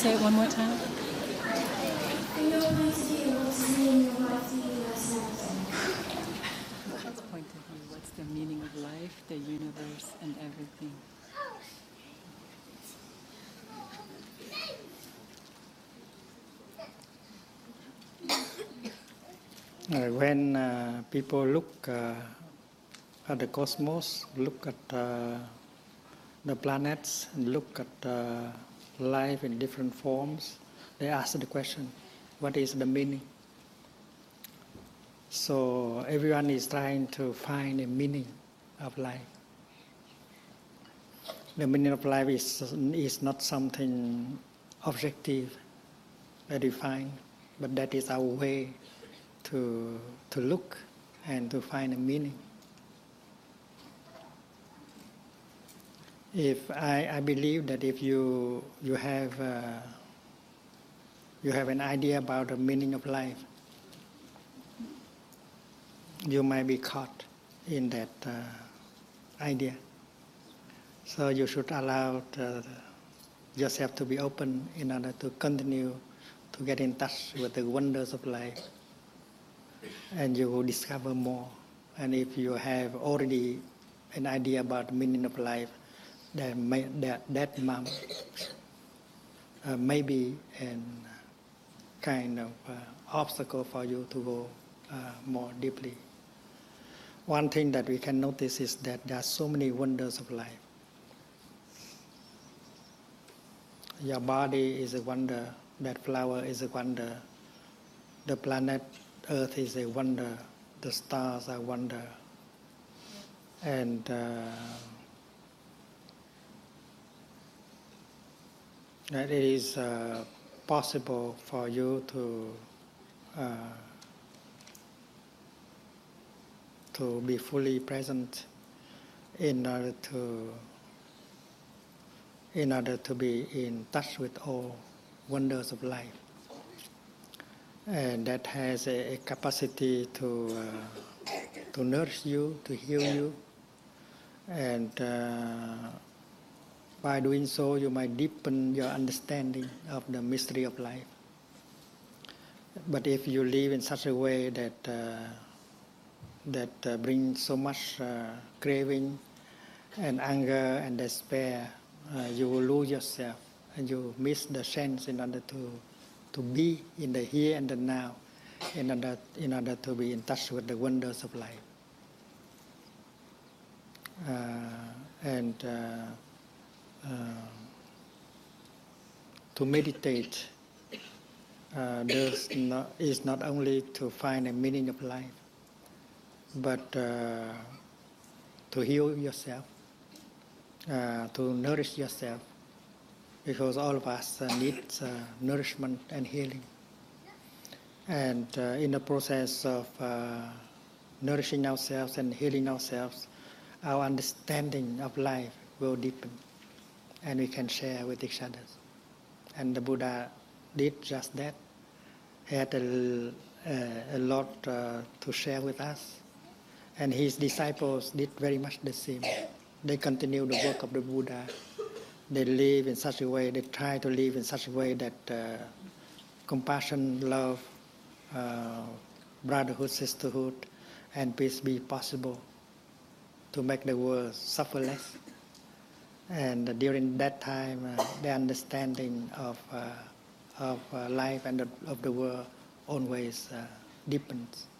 say it one more time? Point of view, what's the meaning of life, the universe, and everything? When people look at the cosmos, look at the planets, and look at life in different forms, they ask the question, what is the meaning? So everyone is trying to find a meaning of life. The meaning of life is not something objective, defined, but that is our way to look and to find a meaning. If I believe that if you have an idea about the meaning of life, you might be caught in that idea. So you should allow yourself to be open in order to continue to get in touch with the wonders of life, and you will discover more. And if you have already an idea about the meaning of life, that may be a kind of obstacle for you to go more deeply. One thing that we can notice is that there are so many wonders of life. Your body is a wonder, that flower is a wonder, the planet Earth is a wonder, the stars are a wonder, and that it is possible for you to be fully present in order to be in touch with all wonders of life. And that has a capacity to nourish you, to heal you, and by doing so you might deepen your understanding of the mystery of life. But if you live in such a way that brings so much craving and anger and despair, you will lose yourself and you miss the chance in order to be in the here and the now, in order to be in touch with the wonders of life. To meditate is not only to find a meaning of life, but to heal yourself, to nourish yourself, because all of us need nourishment and healing. And in the process of nourishing ourselves and healing ourselves, our understanding of life will deepen, and we can share with each other. And the Buddha did just that. He had a lot to share with us, and his disciples did very much the same. They continue the work of the Buddha. They live in such a way, they try to live in such a way that compassion, love, brotherhood, sisterhood, and peace be possible, to make the world suffer less. And during that time, the understanding of life and of the world always deepens.